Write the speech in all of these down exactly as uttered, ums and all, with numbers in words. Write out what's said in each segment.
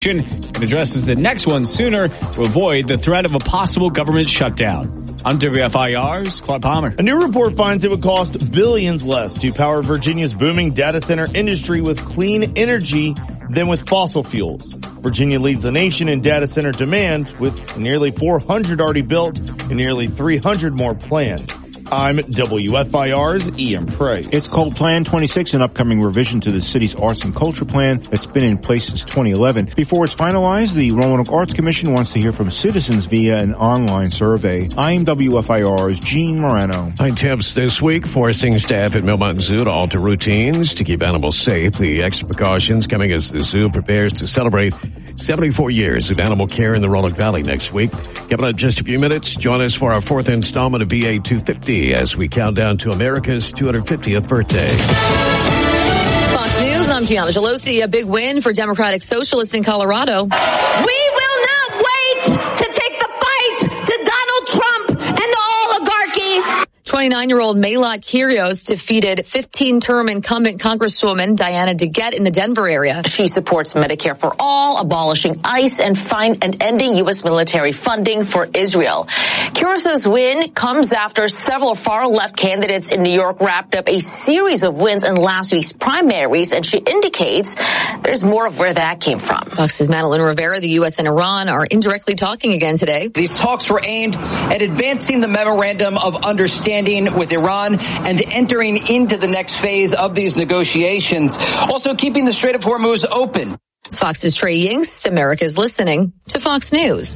and addresses the next one sooner to avoid the threat of a possible government shutdown. I'm W F I R's Clark Palmer. A new report finds it would cost billions less to power Virginia's booming data center industry with clean energy than with fossil fuels. Virginia leads the nation in data center demand with nearly four hundred already built and nearly three hundred more planned. I'm W F I R's Ian Prey. It's called Plan twenty-six, an upcoming revision to the city's arts and culture plan that's been in place since twenty eleven. Before it's finalized, the Roanoke Arts Commission wants to hear from citizens via an online survey. I'm W F I R's Gene Morano. Nine tips this week forcing staff at Mill Mountain Zoo to alter routines to keep animals safe. The extra precautions coming as the zoo prepares to celebrate seventy-four years of animal care in the Roanoke Valley next week. Coming up in just a few minutes, join us for our fourth installment of V A two fifty as we count down to America's two hundred fiftieth birthday. Fox News, I'm Gianna Gelosi. A big win for Democratic Socialists in Colorado. We will not wait to take the fight to Donald Trump and the oligarchy. twenty-nine-year-old Maylot Kyrgios defeated fifteen-term incumbent Congresswoman Diana DeGette in the Denver area. She supports Medicare for all, abolishing ICE, and find and ending U S military funding for Israel. Kyrgios' win comes after several far-left candidates in New York wrapped up a series of wins in last week's primaries, and she indicates there's more of where that came from. Fox's Madeline Rivera, the U S and Iran are indirectly talking again today. These talks were aimed at advancing the memorandum of understanding with Iran and entering into the next phase of these negotiations. Also keeping the Strait of Hormuz open. It's Fox's Trey Yingst. America's listening to Fox News.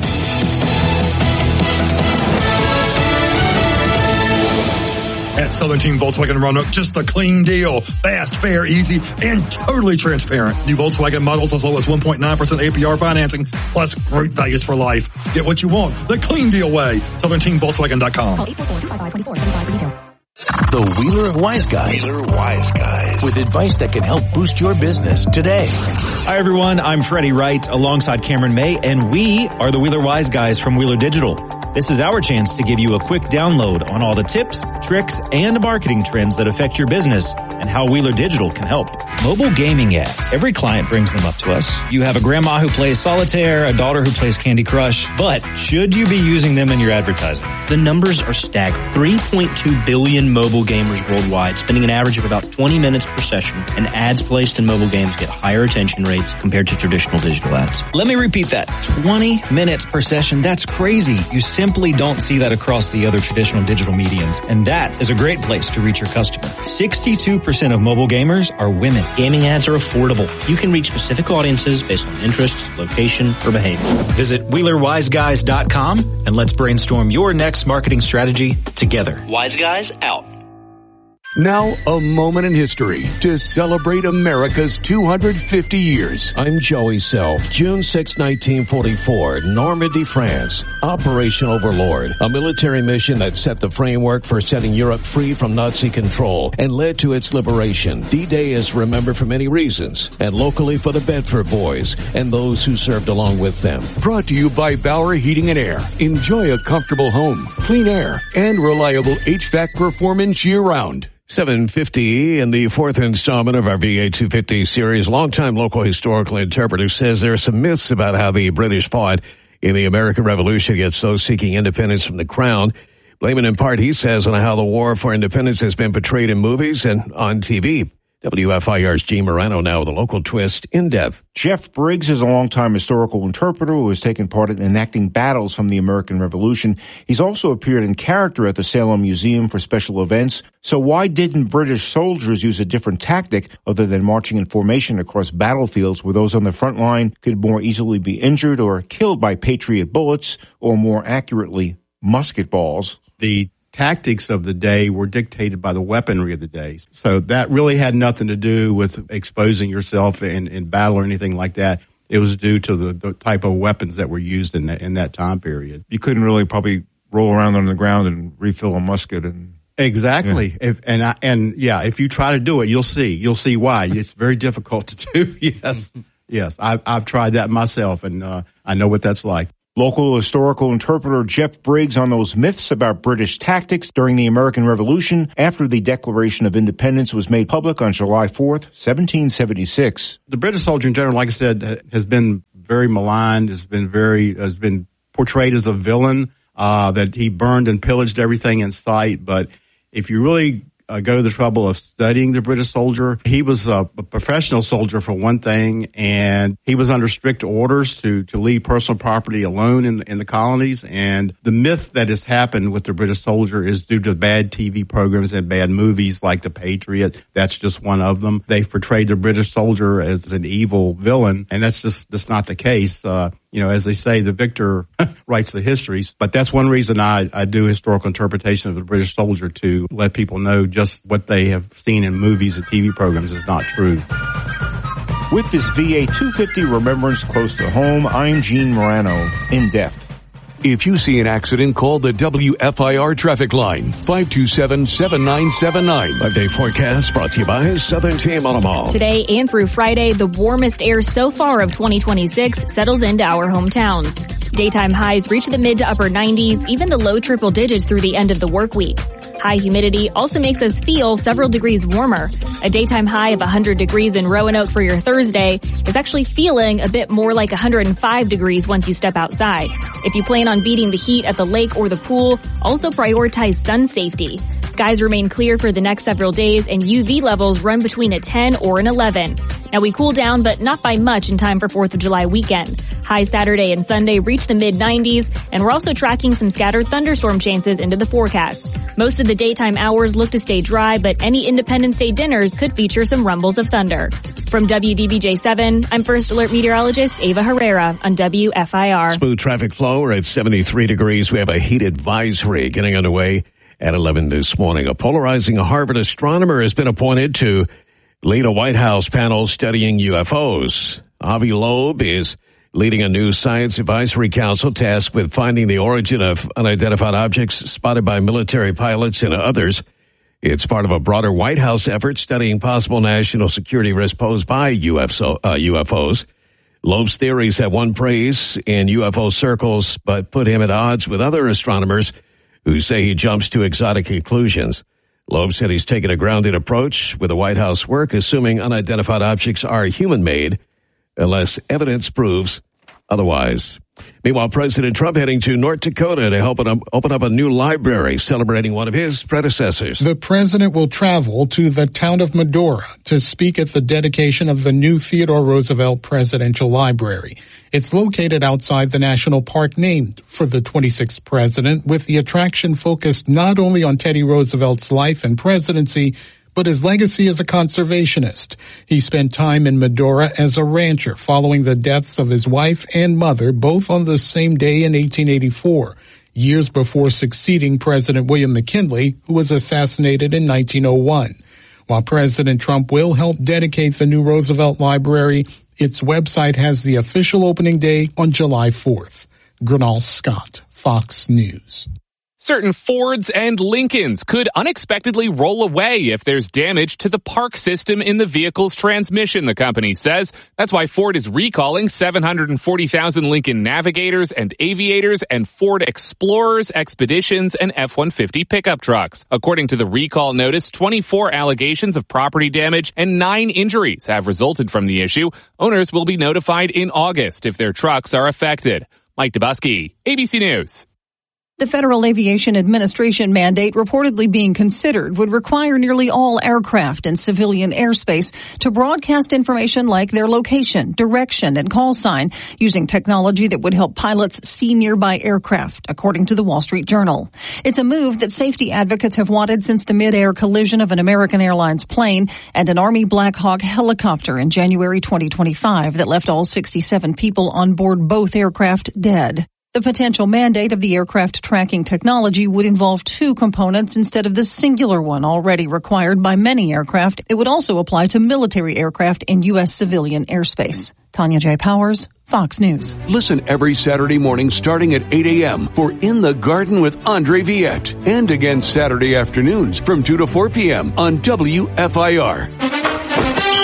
At Southern Team Volkswagen Roanoke, just the clean deal. Fast, fair, easy, and totally transparent. New Volkswagen models as low as one point nine percent A P R financing, plus great values for life. Get what you want the clean deal way. Southern Team Volkswagen dot com. Call eight four four, two five five, two four seven five for details. The Wheeler Wise Guys. Wheeler Wise Guys. With advice that can help boost your business today. Hi, everyone. I'm Freddie Wright alongside Cameron May, and we are the Wheeler Wise Guys from Wheeler Digital. This is our chance to give you a quick download on all the tips, tricks, and marketing trends that affect your business and how Wheeler Digital can help. Mobile gaming ads. Every client brings them up to us. You have a grandma who plays solitaire, a daughter who plays Candy Crush, but should you be using them in your advertising? The numbers are staggering. three point two billion mobile gamers worldwide, spending an average of about twenty minutes per session, and ads placed in mobile games get higher attention rates compared to traditional digital ads. Let me repeat that. twenty minutes per session. That's crazy. You simply don't see that across the other traditional digital mediums, and that is a great place to reach your customer. sixty-two percent of mobile gamers are women. Gaming ads are affordable. You can reach specific audiences based on interests, location, or behavior. Visit Wheeler Wise Guys dot com and let's brainstorm your next marketing strategy together. Wise Guys out. Now, a moment in history to celebrate America's two hundred fifty years. I'm Joey Self. June sixth, nineteen forty-four, Normandy, France. Operation Overlord, a military mission that set the framework for setting Europe free from Nazi control and led to its liberation. D-Day is remembered for many reasons, and locally for the Bedford Boys and those who served along with them. Brought to you by Bowery Heating and Air. Enjoy a comfortable home, clean air, and reliable H V A C performance year-round. seven fifty in the fourth installment of our V A two fifty series. Longtime local historical interpreter says there are some myths about how the British fought in the American Revolution against those seeking independence from the crown. Blaming in part, he says, on how the war for independence has been portrayed in movies and on T V. W F I R's Gene Morano now with a local twist in depth. Jeff Briggs is a longtime historical interpreter who has taken part in enacting battles from the American Revolution. He's also appeared in character at the Salem Museum for special events. So why didn't British soldiers use a different tactic other than marching in formation across battlefields where those on the front line could more easily be injured or killed by Patriot bullets, or more accurately, musket balls? The tactics of the day were dictated by the weaponry of the day. So that really had nothing to do with exposing yourself in, in battle or anything like that. It was due to the, the type of weapons that were used in that, in that time period. You couldn't really probably roll around on the ground and refill a musket. and Exactly. Yeah. If, and, I, and yeah, if you try to do it, you'll see. You'll see why. It's very difficult to do. Yes. Yes. I've, I've tried that myself, and uh, I know what that's like. Local historical interpreter Jeff Briggs on those myths about British tactics during the American Revolution after the Declaration of Independence was made public on July fourth, seventeen seventy-six. The British soldier in general, like I said, has been very maligned, has been very, has been portrayed as a villain, uh, that he burned and pillaged everything in sight. But if you really Uh, go to the trouble of studying the British soldier. He was a, a professional soldier for one thing, and he was under strict orders to, to leave personal property alone in, in the colonies. And the myth that has happened with the British soldier is due to bad T V programs and bad movies like The Patriot. That's just one of them. They've portrayed the British soldier as an evil villain, and that's just that's not the case. Uh, You know, as they say, the victor writes the histories. But that's one reason I, I do historical interpretation of the British soldier, to let people know just what they have seen in movies and T V programs is not true. With this V A two fifty remembrance close to home, I'm Gene Morano, in depth. If you see an accident, call the W F I R traffic line, five two seven, seven nine seven nine. Five-day forecast brought to you by Southern Team Automall. Today and through Friday, the warmest air so far of twenty twenty-six settles into our hometowns. Daytime highs reach the mid to upper nineties, even the low triple digits through the end of the work week. High humidity also makes us feel several degrees warmer. A daytime high of one hundred degrees in Roanoke for your Thursday is actually feeling a bit more like one hundred five degrees once you step outside. If you plan on beating the heat at the lake or the pool, also prioritize sun safety. Skies remain clear for the next several days, and U V levels run between a ten or an eleven. Now we cool down, but not by much in time for fourth of July weekend. Highs Saturday and Sunday reach the mid nineties, and we're also tracking some scattered thunderstorm chances into the forecast. Most of the daytime hours look to stay dry, but any Independence Day dinners could feature some rumbles of thunder. From W D B J seven, I'm First Alert Meteorologist Ava Herrera on W F I R. Smooth traffic flow. We're at seventy-three degrees. We have a heat advisory getting underway at eleven this morning. A polarizing Harvard astronomer has been appointed to lead a White House panel studying U F Os. Avi Loeb is leading a new science advisory council tasked with finding the origin of unidentified objects spotted by military pilots and others. It's part of a broader White House effort studying possible national security risks posed by U F O, uh, U F Os. Loeb's theories have won praise in U F O circles, but put him at odds with other astronomers who say he jumps to exotic conclusions. Loeb said he's taken a grounded approach with the White House work, assuming unidentified objects are human-made, unless evidence proves otherwise. Meanwhile, President Trump heading to North Dakota to help open up a new library celebrating one of his predecessors. The president will travel to the town of Medora to speak at the dedication of the new Theodore Roosevelt Presidential Library. It's located outside the national park named for the twenty-sixth president, with the attraction focused not only on Teddy Roosevelt's life and presidency, but his legacy as a conservationist. He spent time in Medora as a rancher following the deaths of his wife and mother, both on the same day in eighteen eighty-four, years before succeeding President William McKinley, who was assassinated in nineteen oh one. While President Trump will help dedicate the new Roosevelt Library, its website has the official opening day on July fourth. Gernal Scott, Fox News. Certain Fords and Lincolns could unexpectedly roll away if there's damage to the park system in the vehicle's transmission, the company says. That's why Ford is recalling seven hundred forty thousand Lincoln Navigators and Aviators and Ford Explorers, Expeditions, and F one fifty pickup trucks. According to the recall notice, twenty-four allegations of property damage and nine injuries have resulted from the issue. Owners will be notified in August if their trucks are affected. Mike Dubusky, A B C News. The Federal Aviation Administration mandate reportedly being considered would require nearly all aircraft in civilian airspace to broadcast information like their location, direction, and call sign using technology that would help pilots see nearby aircraft, according to the Wall Street Journal. It's a move that safety advocates have wanted since the mid-air collision of an American Airlines plane and an Army Black Hawk helicopter in January twenty twenty-five that left all sixty-seven people on board both aircraft dead. The potential mandate of the aircraft tracking technology would involve two components instead of the singular one already required by many aircraft. It would also apply to military aircraft in U S civilian airspace. Tanya J. Powers, Fox News. Listen every Saturday morning starting at eight a.m. for In the Garden with Andre Viette. And again Saturday afternoons from two to four p.m. on W F I R.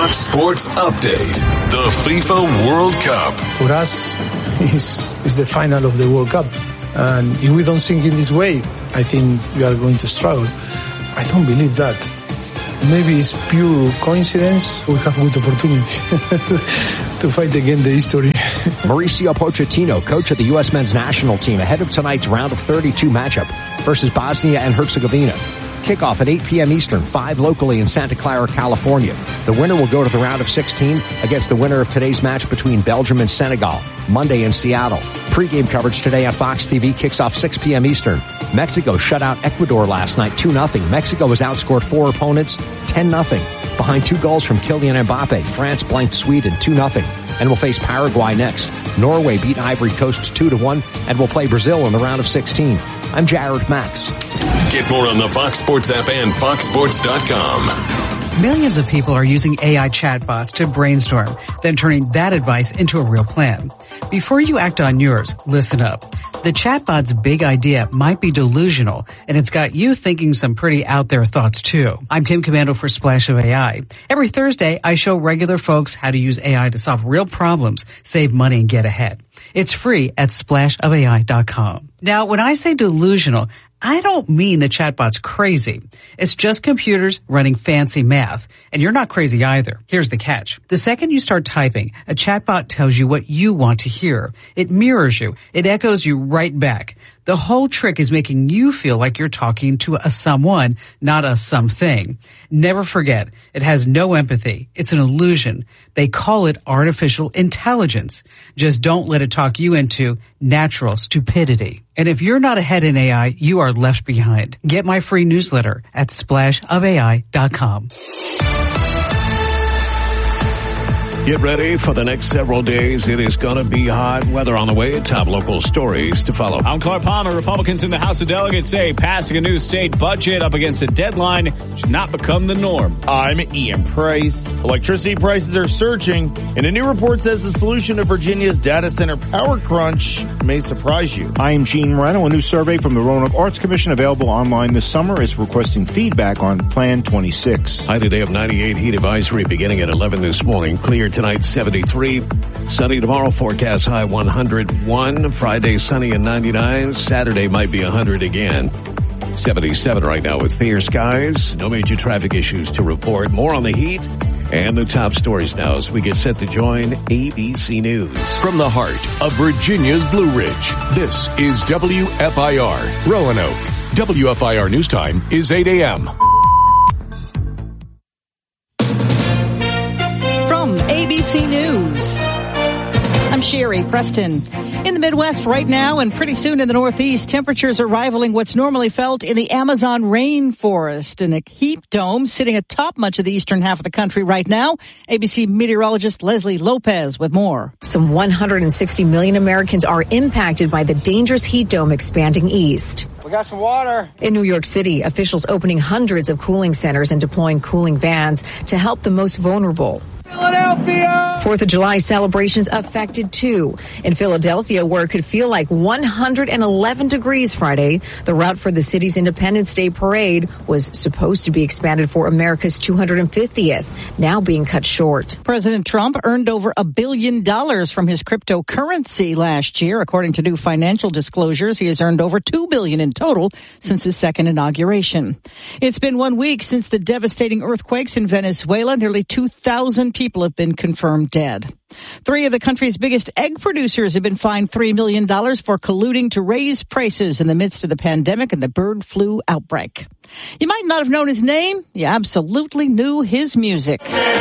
Fox Sports Update. The FIFA World Cup. For us, it's, it's the final of the World Cup. And if we don't think in this way, I think we are going to struggle. I don't believe that. Maybe it's pure coincidence. We have a good opportunity to fight again the history. Mauricio Pochettino, coach of the U S men's national team, ahead of tonight's round of thirty-two matchup versus Bosnia and Herzegovina. Kickoff at eight p.m. Eastern, five locally in Santa Clara, California. The winner will go to the round of sixteen against the winner of today's match between Belgium and Senegal, Monday in Seattle. Pre-game coverage today on Fox T V kicks off six p.m. Eastern. Mexico shut out Ecuador last night two nothing. Mexico has outscored four opponents ten nothing. Behind two goals from Kylian Mbappe, France blanked Sweden two nothing and will face Paraguay next. Norway beat Ivory Coast two to one and will play Brazil in the round of sixteen. I'm Jared Max. Get more on the Fox Sports app and fox sports dot com. Millions of people are using A I chatbots to brainstorm, then turning that advice into a real plan. Before you act on yours, listen up. The chatbot's big idea might be delusional, and it's got you thinking some pretty out there thoughts too. I'm Kim Commando for Splash of A I. Every Thursday, I show regular folks how to use A I to solve real problems, save money, and get ahead. It's free at splash of A I dot com. Now, when I say delusional, I don't mean the chatbot's crazy. It's just computers running fancy math. And you're not crazy either. Here's the catch. The second you start typing, a chatbot tells you what you want to hear. It mirrors you. It echoes you right back. The whole trick is making you feel like you're talking to a someone, not a something. Never forget, it has no empathy. It's an illusion. They call it artificial intelligence. Just don't let it talk you into natural stupidity. And if you're not ahead in A I, you are left behind. Get my free newsletter at splash of A I dot com. Get ready for the next several days. It is going to be hot. Weather on the way. Top local stories to follow. I'm Clark Palmer. Republicans in the House of Delegates say passing a new state budget up against a deadline should not become the norm. I'm Ian Price. Electricity prices are surging, and a new report says the solution to Virginia's data center power crunch may surprise you. I am Gene Moreno. A new survey from the Roanoke Arts Commission available online this summer is requesting feedback on Plan twenty-six. High today of ninety-eight, heat advisory beginning at eleven this morning. Clear tonight, seventy-three. Sunny tomorrow, forecast high one hundred one. Friday, sunny and ninety-nine. Saturday might be one hundred again. seventy-seven right now with fair skies. No major traffic issues to report. More on the heat and the top stories now as we get set to join A B C News. From the heart of Virginia's Blue Ridge, this is W F I R Roanoke. W F I R News Time is eight a.m. A B C News. I'm Sherry Preston. In the Midwest right now and pretty soon in the Northeast, temperatures are rivaling what's normally felt in the Amazon rainforest. And a heat dome sitting atop much of the eastern half of the country right now. A B C meteorologist Leslie Lopez with more. Some one hundred sixty million Americans are impacted by the dangerous heat dome expanding east. We got some water. In New York City, officials opening hundreds of cooling centers and deploying cooling vans to help the most vulnerable. Philadelphia! Fourth of July celebrations affected too. In Philadelphia, where it could feel like one hundred eleven degrees Friday, the route for the city's Independence Day parade was supposed to be expanded for America's two hundred fiftieth, now being cut short. President Trump earned over a billion dollars from his cryptocurrency last year. According to new financial disclosures, he has earned over two billion dollars in total since his second inauguration. It's been one week since the devastating earthquakes in Venezuela. Nearly two thousand people have been confirmed dead. Three of the country's biggest egg producers have been fined three million dollars for colluding to raise prices in the midst of the pandemic and the bird flu outbreak. You might not have known his name. You absolutely knew his music.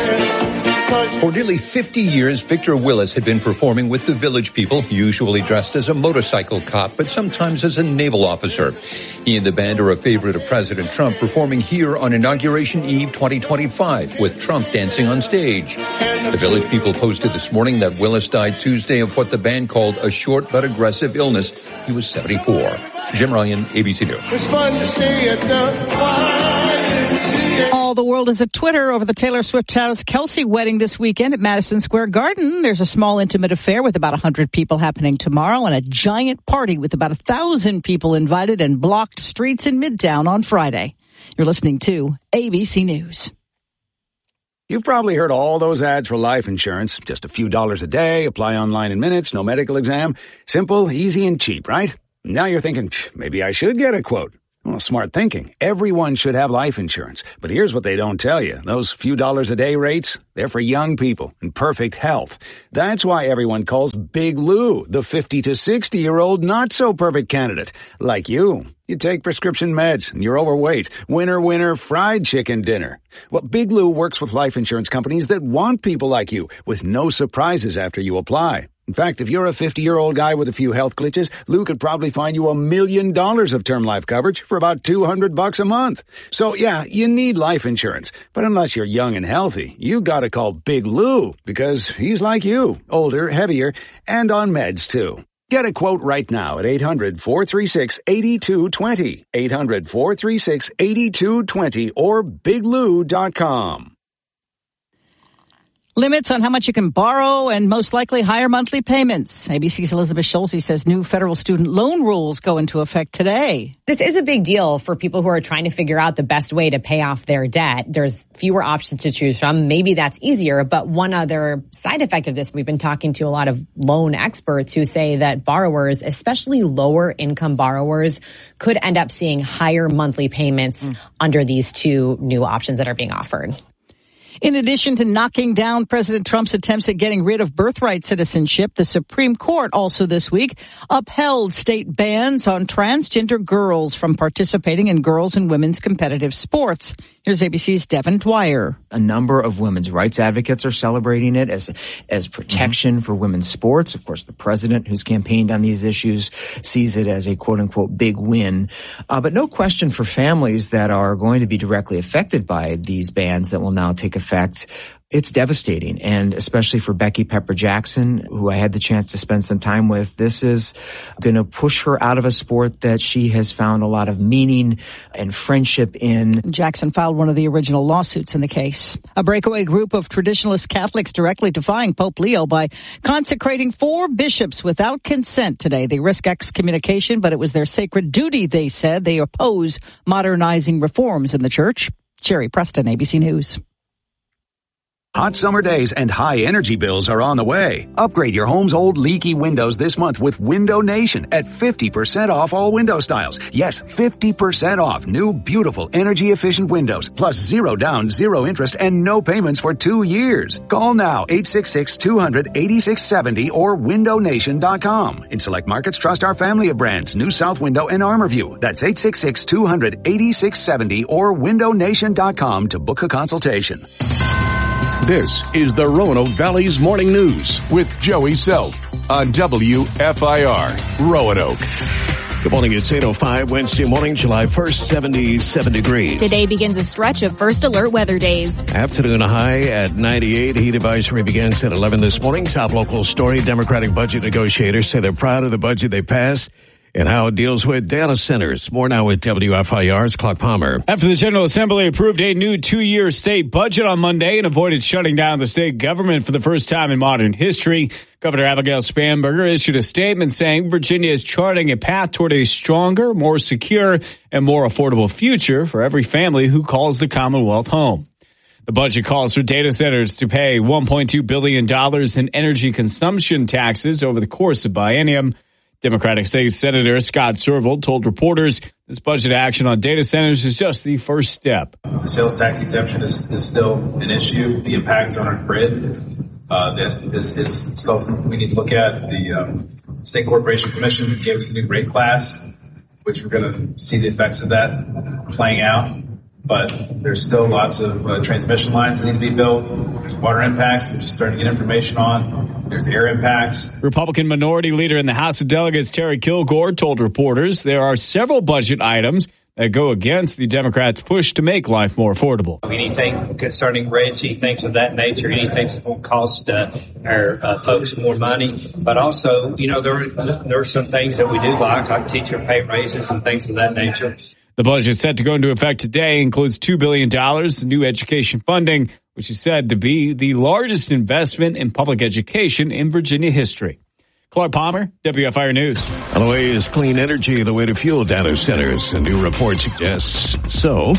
For nearly fifty years, Victor Willis had been performing with the Village People, usually dressed as a motorcycle cop, but sometimes as a naval officer. He and the band are a favorite of President Trump, performing here on Inauguration Eve twenty twenty-five, with Trump dancing on stage. The Village People posted this morning that Willis died Tuesday of what the band called a short but aggressive illness. He was seventy-four. Jim Ryan, A B C News. It's fun to stay at the Y M C A. All the world is at Twitter over the Taylor Swift Travis Kelce wedding this weekend at Madison Square Garden. There's a small intimate affair with about one hundred people happening tomorrow and a giant party with about one thousand people invited and blocked streets in Midtown on Friday. You're listening to A B C News. You've probably heard all those ads for life insurance. Just a few dollars a day, apply online in minutes, no medical exam. Simple, easy, and cheap, right? Now you're thinking, maybe I should get a quote. Well, smart thinking. Everyone should have life insurance. But here's what they don't tell you. Those few dollars a day rates, they're for young people in perfect health. That's why everyone calls Big Lou the fifty to sixty-year-old not-so-perfect candidate. Like you. You take prescription meds, and you're overweight. Winner, winner, fried chicken dinner. Well, Big Lou works with life insurance companies that want people like you, with no surprises after you apply. In fact, if you're a fifty-year-old guy with a few health glitches, Lou could probably find you a million dollars of term life coverage for about two hundred bucks a month. So yeah, you need life insurance. But unless you're young and healthy, you gotta call Big Lou, because he's like you, older, heavier, and on meds too. Get a quote right now at eight hundred, four three six, eight two two zero, eight hundred, four three six, eight two two zero, or big lou dot com. Limits on how much you can borrow and most likely higher monthly payments. A B C's Elizabeth Schulze says new federal student loan rules go into effect today. This is a big deal for people who are trying to figure out the best way to pay off their debt. There's fewer options to choose from. Maybe that's easier, but one other side effect of this, we've been talking to a lot of loan experts who say that borrowers, especially lower income borrowers, could end up seeing higher monthly payments mm. under these two new options that are being offered. In addition to knocking down President Trump's attempts at getting rid of birthright citizenship, the Supreme Court also this week upheld state bans on transgender girls from participating in girls' and women's competitive sports. Here's A B C's Devin Dwyer. A number of women's rights advocates are celebrating it as as protection mm-hmm. for women's sports. Of course, the president, who's campaigned on these issues, sees it as a quote-unquote big win. Uh, but no question for families that are going to be directly affected by these bans that will now take effect. It's devastating, and especially for Becky Pepper Jackson, who I had the chance to spend some time with, this is going to push her out of a sport that she has found a lot of meaning and friendship in. Jackson filed one of the original lawsuits in the case. A breakaway group of traditionalist Catholics directly defying Pope Leo by consecrating four bishops without consent today. They risk excommunication, but it was their sacred duty, they said. They oppose modernizing reforms in the church. Sherry Preston, A B C News. Hot summer days and high energy bills are on the way. Upgrade your home's old leaky windows this month with Window Nation at fifty percent off all window styles. Yes, fifty percent off new, beautiful, energy-efficient windows, plus zero down, zero interest, and no payments for two years. Call now, eight six six, two hundred, eighty-six seventy or window nation dot com. In select markets, trust our family of brands, New South Window and ArmorView. That's eight six six, two hundred, eighty-six seventy or window nation dot com to book a consultation. This is the Roanoke Valley's Morning News with Joey Self on W F I R Roanoke. Good morning. It's eight oh five Wednesday morning, July first, seventy-seven degrees. Today begins a stretch of first alert weather days. Afternoon high at ninety-eight. Heat advisory begins at eleven this morning. Top local story. Democratic budget negotiators say they're proud of the budget they passed and how it deals with data centers. More now with W F I R's Clark Palmer. After the General Assembly approved a new two-year state budget on Monday and avoided shutting down the state government for the first time in modern history, Governor Abigail Spanberger issued a statement saying Virginia is charting a path toward a stronger, more secure, and more affordable future for every family who calls the Commonwealth home. The budget calls for data centers to pay one point two billion dollars in energy consumption taxes over the course of biennium. Democratic State Senator Scott Serval told reporters this budget action on data centers is just the first step. The sales tax exemption is, is still an issue. The impacts on our grid uh, this is, is still something we need to look at. The um, State Corporation Commission gave us a new rate class, which we're going to see the effects of that playing out. But there's still lots of uh, transmission lines that need to be built. There's water impacts, we're just starting to get information on. There's air impacts. Republican Minority Leader in the House of Delegates, Terry Kilgore, told reporters there are several budget items that go against the Democrats' push to make life more affordable. Anything concerning Reggie, things of that nature, anything that's going to cost uh, our uh, folks more money. But also, you know, there, there are some things that we do like, like teacher pay raises and things of that nature. The budget set to go into effect today includes two billion dollars in new education funding, which is said to be the largest investment in public education in Virginia history. Clark Palmer, W F I R News. On the way is clean energy, the way to fuel data centers. A new report suggests so.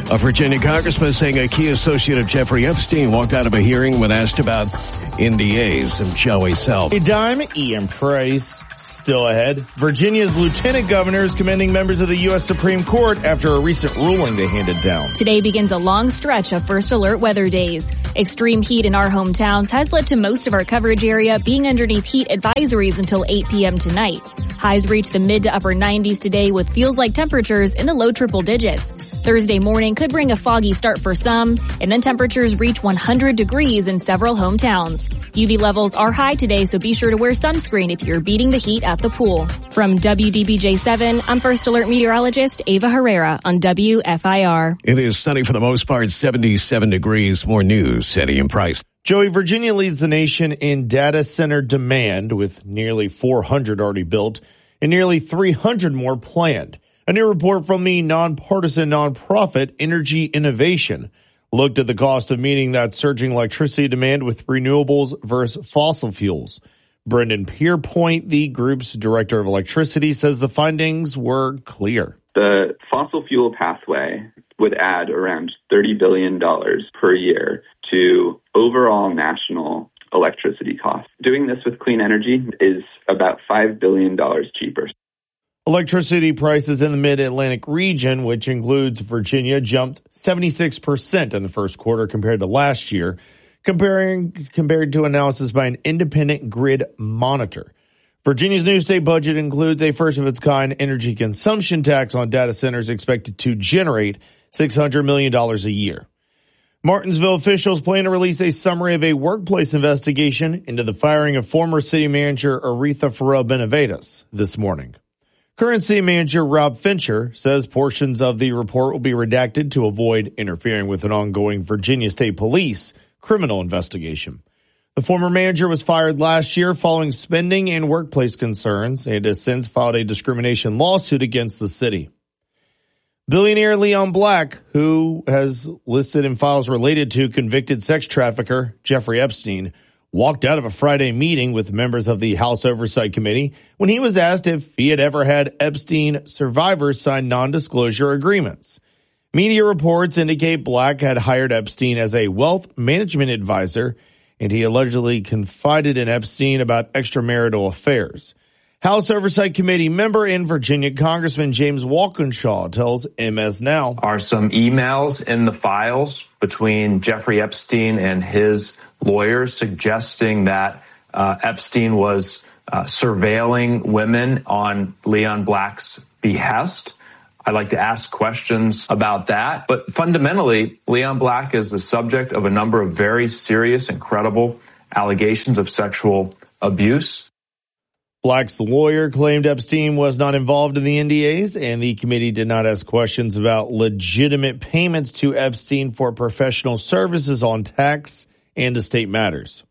A Virginia congressman saying a key associate of Jeffrey Epstein walked out of a hearing when asked about N D As. And Joey Self. A dime, Ian Price. Still ahead. Virginia's lieutenant governor is commending members of the U S Supreme Court after a recent ruling they handed down. Today begins a long stretch of first alert weather days. Extreme heat in our hometowns has led to most of our coverage area being underneath heat advisories until eight p.m. tonight. Highs reach the mid to upper nineties today with feels-like temperatures in the low triple digits. Thursday morning could bring a foggy start for some, and then temperatures reach one hundred degrees in several hometowns. U V levels are high today, so be sure to wear sunscreen if you're beating the heat at the pool. From W D B J seven, I'm First Alert meteorologist Ava Herrera on W F I R. It is sunny for the most part, seventy-seven degrees. More news, Eddie and Price. Joey, Virginia leads the nation in data center demand with nearly four hundred already built and nearly three hundred more planned. A new report from the nonpartisan nonprofit Energy Innovation looked at the cost of meeting that surging electricity demand with renewables versus fossil fuels. Brendan Pierpoint, the group's director of electricity, says the findings were clear. The fossil fuel pathway would add around thirty billion dollars per year to overall national electricity costs. Doing this with clean energy is about five billion dollars cheaper. Electricity prices in the mid-Atlantic region, which includes Virginia, jumped seventy-six percent in the first quarter compared to last year, comparing compared to analysis by an independent grid monitor. Virginia's new state budget includes a first-of-its-kind energy consumption tax on data centers expected to generate six hundred million dollars a year. Martinsville officials plan to release a summary of a workplace investigation into the firing of former city manager Aretha Farrell Benavides this morning. Current city manager Rob Fincher says portions of the report will be redacted to avoid interfering with an ongoing Virginia State Police criminal investigation. The former manager was fired last year following spending and workplace concerns and has since filed a discrimination lawsuit against the city. Billionaire Leon Black, who has listed in files related to convicted sex trafficker Jeffrey Epstein, walked out of a Friday meeting with members of the House Oversight Committee when he was asked if he had ever had Epstein survivors sign non-disclosure agreements. Media reports indicate Black had hired Epstein as a wealth management advisor, and he allegedly confided in Epstein about extramarital affairs. House Oversight Committee member and Virginia Congressman James Walkinshaw tells M S Now. Are some emails in the files between Jeffrey Epstein and his lawyers suggesting that uh, Epstein was uh, surveilling women on Leon Black's behest? I'd like to ask questions about that. But fundamentally, Leon Black is the subject of a number of very serious and credible allegations of sexual abuse. Black's lawyer claimed Epstein was not involved in the N D As, and the committee did not ask questions about legitimate payments to Epstein for professional services on tax and estate matters.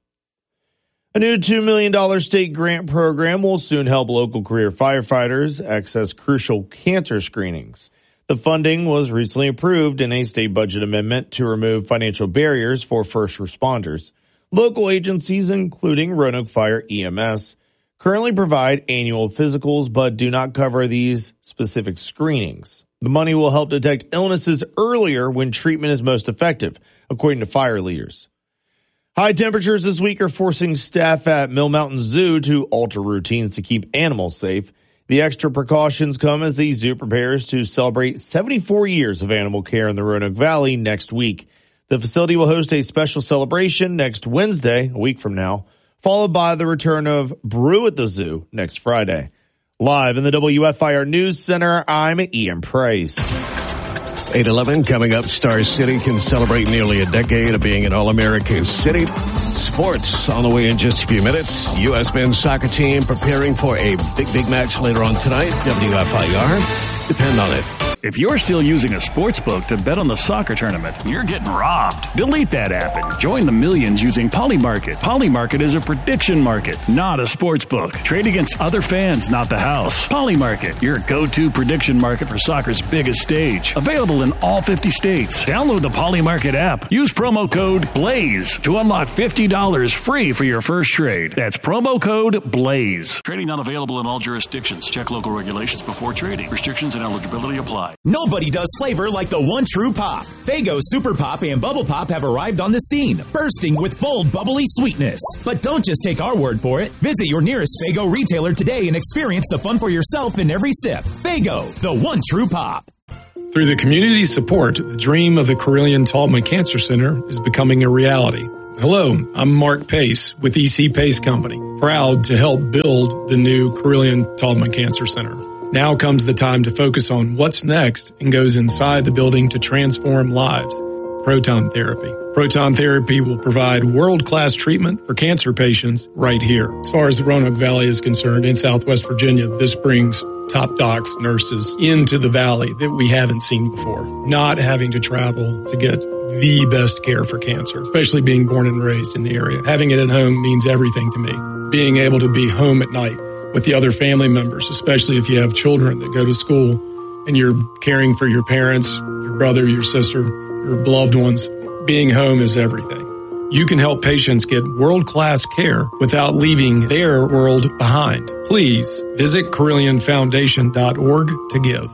A new two million dollars state grant program will soon help local career firefighters access crucial cancer screenings. The funding was recently approved in a state budget amendment to remove financial barriers for first responders. Local agencies, including Roanoke Fire E M S, currently provide annual physicals but do not cover these specific screenings. The money will help detect illnesses earlier when treatment is most effective, according to fire leaders. High temperatures this week are forcing staff at Mill Mountain Zoo to alter routines to keep animals safe. The extra precautions come as the zoo prepares to celebrate seventy-four years of animal care in the Roanoke Valley next week. The facility will host a special celebration next Wednesday, a week from now, followed by the return of Brew at the Zoo next Friday. Live in the W F I R News Center, I'm Ian Price. eight eleven coming up. Star City can celebrate nearly a decade of being an All-American city. Sports on the way in just a few minutes. U S men's soccer team preparing for a big, big match later on tonight. W F I R. Depend on it. If you're still using a sports book to bet on the soccer tournament, you're getting robbed. Delete that app and join the millions using Polymarket. Polymarket is a prediction market, not a sports book. Trade against other fans, not the house. Polymarket, your go-to prediction market for soccer's biggest stage. Available in all fifty states. Download the Polymarket app. Use promo code BLAZE to unlock fifty dollars free for your first trade. That's promo code BLAZE. Trading not available in all jurisdictions. Check local regulations before trading. Restrictions and eligibility apply. supply. Nobody does flavor like the one true pop. Faygo Super Pop and Bubble Pop have arrived on the scene, bursting with bold, bubbly sweetness. But don't just take our word for it. Visit your nearest Faygo retailer today and experience the fun for yourself in every sip. Faygo, the one true pop. Through the community support, the dream of the Carilion-Taubman Cancer Center is becoming a reality. Hello, I'm Mark Pace with E C Pace Company, proud to help build the new Carilion-Taubman Cancer Center. Now comes the time to focus on what's next and goes inside the building to transform lives. Proton therapy. Proton therapy will provide world-class treatment for cancer patients right here. As far as the Roanoke Valley is concerned, in Southwest Virginia, this brings top docs, nurses into the valley that we haven't seen before. Not having to travel to get the best care for cancer, especially being born and raised in the area. Having it at home means everything to me. Being able to be home at night with the other family members, especially if you have children that go to school and you're caring for your parents, your brother, your sister, your beloved ones. Being home is everything. You can help patients get world-class care without leaving their world behind. Please visit Carilion Foundation dot org to give.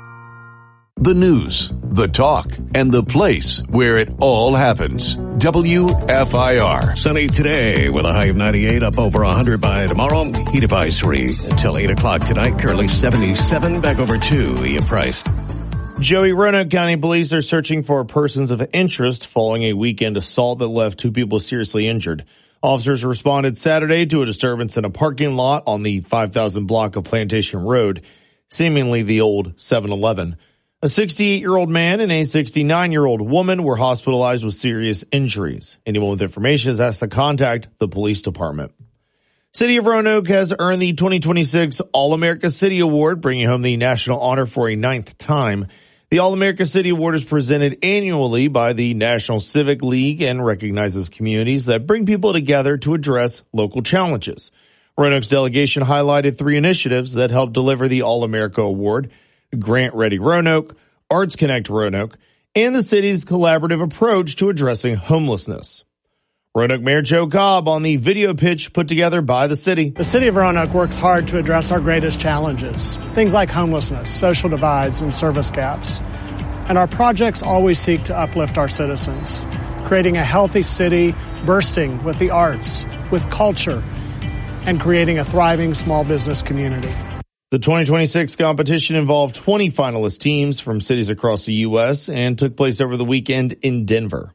The news, the talk, and the place where it all happens. W F I R. Sunny today with a high of ninety-eight, up over one hundred by tomorrow. Heat advisory until eight o'clock tonight. Currently seventy-seven. Back over to Ian Price. Joey, Roanoke County police are searching for persons of interest following a weekend assault that left two people seriously injured. Officers responded Saturday to a disturbance in a parking lot on the five thousand block of Plantation Road, seemingly the old seven eleven. A sixty-eight-year-old man and a sixty-nine-year-old woman were hospitalized with serious injuries. Anyone with information is asked to contact the police department. City of Roanoke has earned the twenty twenty-six All-America City Award, bringing home the national honor for a ninth time. The All-America City Award is presented annually by the National Civic League and recognizes communities that bring people together to address local challenges. Roanoke's delegation highlighted three initiatives that helped deliver the All-America Award: Grant Ready Roanoke, Arts Connect Roanoke, and the city's collaborative approach to addressing homelessness. Roanoke Mayor Joe Cobb on the video pitch put together by the city. The city of Roanoke works hard to address our greatest challenges, things like homelessness, social divides, and service gaps. And our projects always seek to uplift our citizens, creating a healthy city bursting with the arts, with culture, and creating a thriving small business community. The twenty twenty-six competition involved twenty finalist teams from cities across the U S and took place over the weekend in Denver.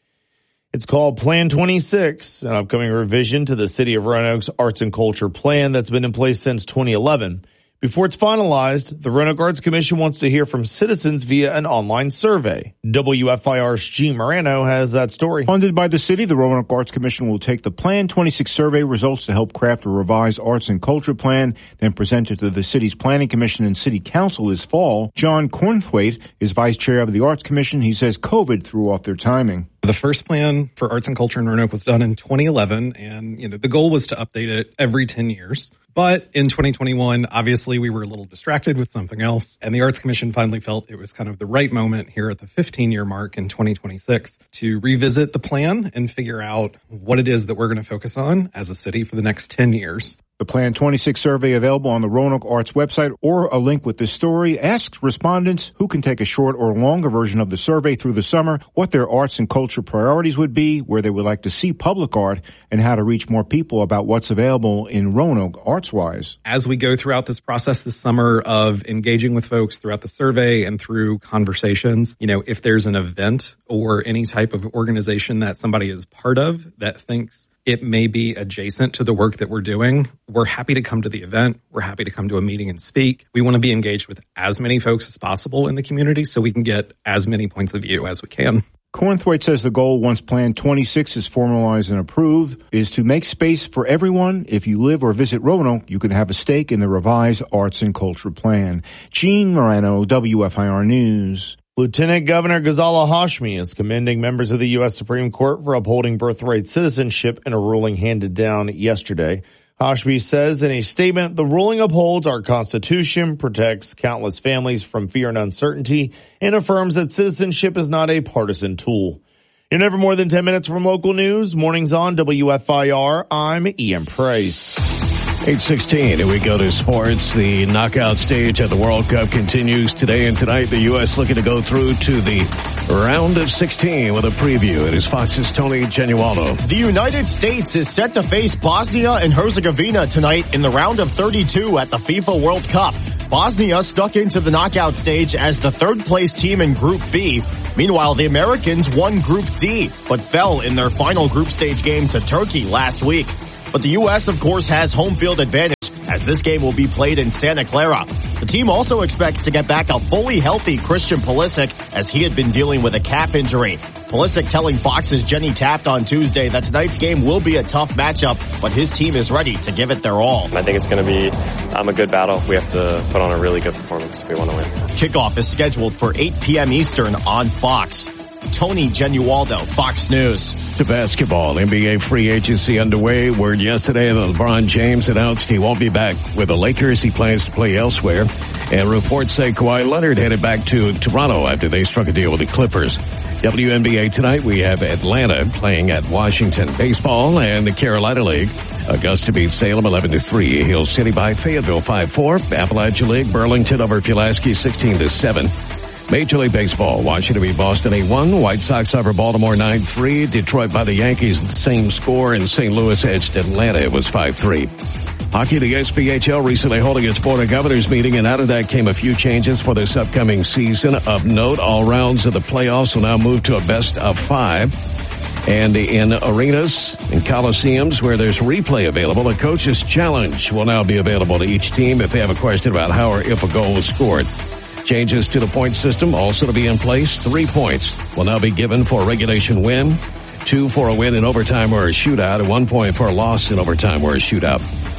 It's called Plan twenty-six, an upcoming revision to the City of Roanoke's Arts and Culture Plan that's been in place since twenty eleven. Before it's finalized, the Roanoke Arts Commission wants to hear from citizens via an online survey. W F I R's Gene Morano has that story. Funded by the city, the Roanoke Arts Commission will take the Plan twenty-six survey results to help craft a revised arts and culture plan, then present it to the city's Planning Commission and City Council this fall. John Cornthwaite is vice chair of the Arts Commission. He says COVID threw off their timing. The first plan for arts and culture in Roanoke was done in twenty eleven, and you know the goal was to update it every ten years. But in twenty twenty-one, obviously we were a little distracted with something else, and the Arts Commission finally felt it was kind of the right moment here at the fifteen-year mark in twenty twenty-six to revisit the plan and figure out what it is that we're going to focus on as a city for the next ten years. The Plan twenty-six survey available on the Roanoke Arts website or a link with this story asks respondents who can take a short or longer version of the survey through the summer what their arts and culture priorities would be, where they would like to see public art, and how to reach more people about what's available in Roanoke arts-wise. As we go throughout this process this summer of engaging with folks throughout the survey and through conversations, you know, if there's an event or any type of organization that somebody is part of that thinks it may be adjacent to the work that we're doing, we're happy to come to the event. We're happy to come to a meeting and speak. We want to be engaged with as many folks as possible in the community so we can get as many points of view as we can. Cornthwaite says the goal, once Plan twenty-six is formalized and approved, is to make space for everyone. If you live or visit Roanoke, you can have a stake in the revised Arts and Culture Plan. Gene Morano, W F I R News. Lieutenant Governor Ghazala Hashmi is commending members of the U S Supreme Court for upholding birthright citizenship in a ruling handed down yesterday. Hashmi says in a statement, the ruling upholds our Constitution, protects countless families from fear and uncertainty, and affirms that citizenship is not a partisan tool. In never more than ten minutes from local news, mornings on W F I R, I'm Ian Price. eight sixteen, and we go to sports. The knockout stage at the World Cup continues today and tonight. The U S looking to go through to the round of sixteen with a preview. It is Fox's Tony Genualdo. The United States is set to face Bosnia and Herzegovina tonight in the round of thirty-two at the FIFA World Cup. Bosnia snuck into the knockout stage as the third-place team in Group B. Meanwhile, the Americans won Group D, but fell in their final group stage game to Turkey last week. But the U S, of course, has home field advantage, as this game will be played in Santa Clara. The team also expects to get back a fully healthy Christian Pulisic, as he had been dealing with a calf injury. Pulisic telling Fox's Jenny Taft on Tuesday that tonight's game will be a tough matchup, but his team is ready to give it their all. I think it's going to be um, a good battle. We have to put on a really good performance if we want to win. Kickoff is scheduled for eight p.m. Eastern on Fox. Tony Genualdo, Fox News. To basketball, N B A free agency underway. Word yesterday that LeBron James announced he won't be back with the Lakers. He plans to play elsewhere. And reports say Kawhi Leonard headed back to Toronto after they struck a deal with the Clippers. W N B A tonight, we have Atlanta playing at Washington. Baseball and the Carolina League. Augusta beats Salem eleven to three. Hill City by Fayetteville five four. Appalachia League, Burlington over Pulaski sixteen to seven. Major League Baseball, Washington beat Boston eight one. White Sox over Baltimore nine three. Detroit by the Yankees, same score. And Saint Louis edged Atlanta. It was five three. Hockey, the S P H L recently holding its Board of Governors meeting, and out of that came a few changes for this upcoming season. Of note, all rounds of the playoffs will now move to a best of five. And in arenas, in coliseums where there's replay available, a coach's challenge will now be available to each team if they have a question about how or if a goal was scored. Changes to the point system also to be in place. Three points will now be given for a regulation win, two for a win in overtime or a shootout, and one point for a loss in overtime or a shootout.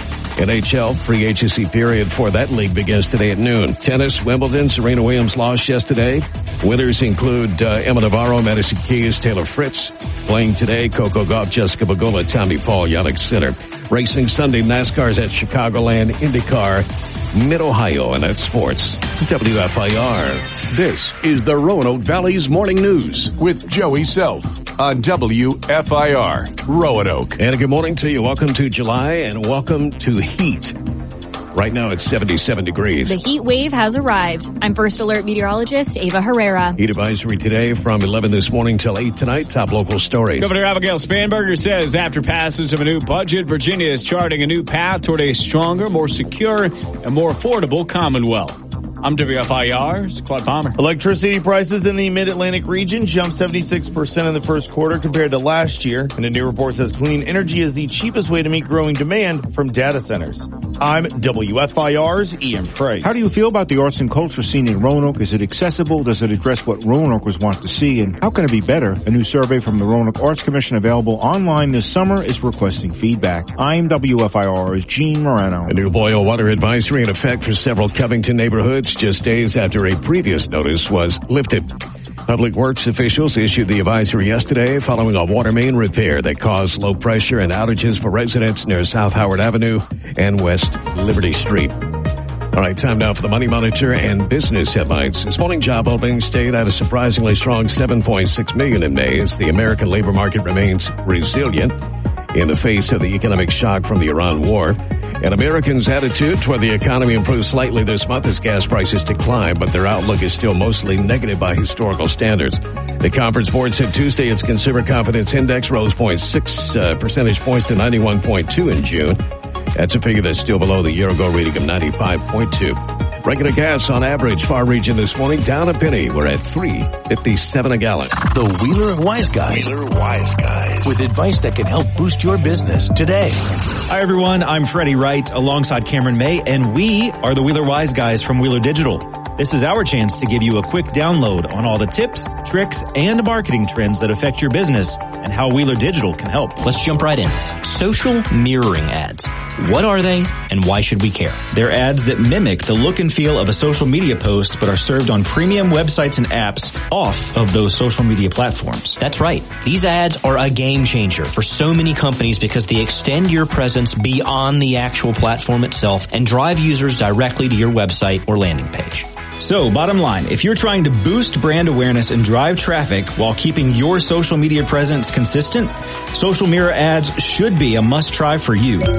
N H L free agency period for that league begins today at noon. Tennis, Wimbledon, Serena Williams lost yesterday. Winners include uh, Emma Navarro, Madison Keys, Taylor Fritz. Playing today, Coco Gauff, Jessica Pegula, Tommy Paul, Yannick Sinner. Racing Sunday, NASCAR's at Chicagoland, IndyCar, Mid-Ohio, and that's sports. W F I R. This is the Roanoke Valley's Morning News with Joey Self on W F I R, Roanoke. And good morning to you. Welcome to July and welcome to heat. Right now it's seventy-seven degrees. The heat wave has arrived. I'm First Alert meteorologist Ava Herrera. Heat advisory today from eleven this morning till eight tonight. Top local stories. Governor Abigail Spanberger says after passage of a new budget, Virginia is charting a new path toward a stronger, more secure, and more affordable Commonwealth. I'm W F I R's Claude Palmer. Electricity prices in the Mid-Atlantic region jumped seventy-six percent in the first quarter compared to last year. And a new report says clean energy is the cheapest way to meet growing demand from data centers. I'm W F I R's Ian Price. How do you feel about the arts and culture scene in Roanoke? Is it accessible? Does it address what Roanokers want to see? And how can it be better? A new survey from the Roanoke Arts Commission available online this summer is requesting feedback. I'm W F I R's Gene Morano. A new boil water advisory in effect for several Covington neighborhoods just days after a previous notice was lifted. Public Works officials issued the advisory yesterday following a water main repair that caused low pressure and outages for residents near South Howard Avenue and West Liberty Street. All right, time now for the Money Monitor and business headlines. This morning, job openings stayed at a surprisingly strong seven point six million in May as the American labor market remains resilient in the face of the economic shock from the Iran war. And Americans' attitude toward the economy improved slightly this month as gas prices decline, but their outlook is still mostly negative by historical standards. The Conference Board said Tuesday its Consumer Confidence Index rose zero point six uh, percentage points to ninety-one point two in June. That's a figure that's still below the year-ago reading of ninety-five point two. Regular gas on average, Far Region this morning, down a penny. We're at three fifty-seven a gallon. The Wheeler Wise Guys. Wheeler Wise Guys. With advice that can help boost your business today. Hi, everyone. I'm Freddie Wright alongside Cameron May, and we are the Wheeler Wise Guys from Wheeler Digital. This is our chance to give you a quick download on all the tips, tricks, and marketing trends that affect your business and how Wheeler Digital can help. Let's jump right in. Social mirroring ads. What are they and why should we care? They're ads that mimic the look and feel of a social media post but are served on premium websites and apps off of those social media platforms. That's right. These ads are a game changer for so many companies because they extend your presence beyond the actual platform itself and drive users directly to your website or landing page. So, bottom line, if you're trying to boost brand awareness and drive traffic while keeping your social media presence consistent, social mirror ads should be a must-try for you. Let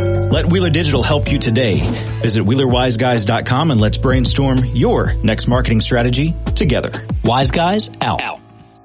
Let Wheeler Digital help you today. Visit Wheeler Wise Guys dot com and let's brainstorm your next marketing strategy together. Wise Guys, out. out.